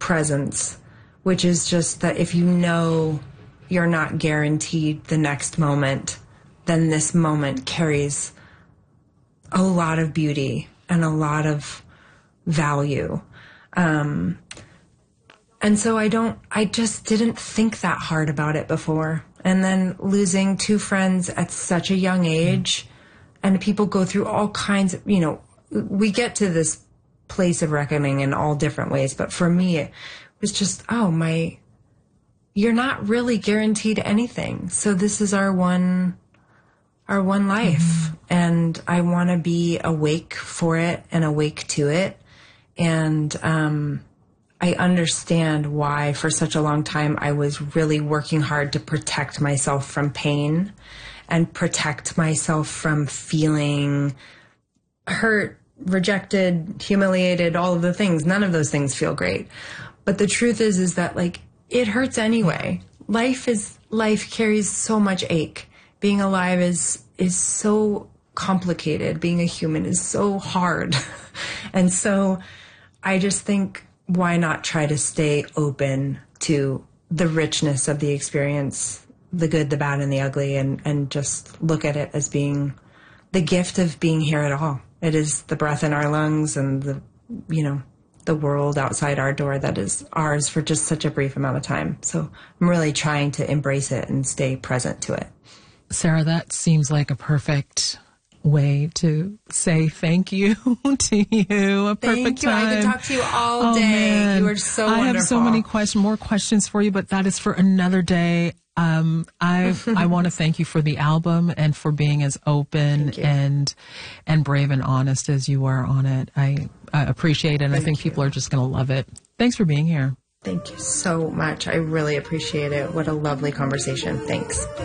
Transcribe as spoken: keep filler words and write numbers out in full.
presence, which is just that if you know you're not guaranteed the next moment, then this moment carries a lot of beauty and a lot of value. Um, and so I don't, I just didn't think that hard about it before. And then losing two friends at such a young age, mm. and people go through all kinds of, you know, we get to this place of reckoning in all different ways. But for me, it was just, oh, my, you're not really guaranteed anything. So this is our one, our one life. Mm-hmm. And I want to be awake for it and awake to it. And, um, I understand why for such a long time I was really working hard to protect myself from pain and protect myself from feeling hurt, rejected, humiliated, all of the things. None of those things feel great. But the truth is, is that like it hurts anyway. Life is, life carries so much ache. Being alive is, is so complicated. Being a human is so hard. And so I just think, why not try to stay open to the richness of the experience, the good, the bad, and the ugly, and, and just look at it as being the gift of being here at all. It is the breath in our lungs and the, you know, the world outside our door that is ours for just such a brief amount of time. So I'm really trying to embrace it and stay present to it. Sarah, that seems like a perfect way to say thank you to you. A perfect thank you. time. I could talk to you all oh, day. Man. You are so I wonderful. have so many questions, more questions for you, but that is for another day. Um, I I want to thank you for the album and for being as open and and brave and honest as you are on it. I, I appreciate it, and thank I think you. people are just going to love it. Thanks for being here. Thank you so much. I really appreciate it. What a lovely conversation. Thanks.